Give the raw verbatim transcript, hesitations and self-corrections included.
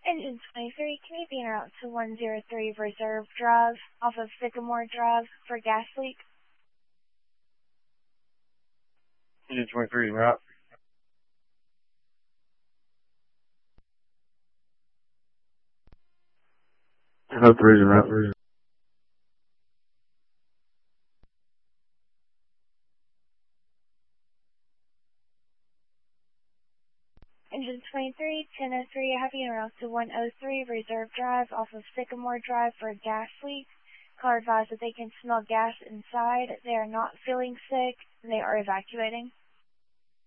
Engine twenty-three, can you be en route to one zero three Reserve Drive off of Sycamore Drive for gas leak? Engine twenty-three, en route. Oh, three, en route. Engine twenty-three, ten oh three, have you en route to one oh three Reserve Drive off of Sycamore Drive for a gas leak. Car advised that they can smell gas inside. They are not feeling sick, and they are evacuating.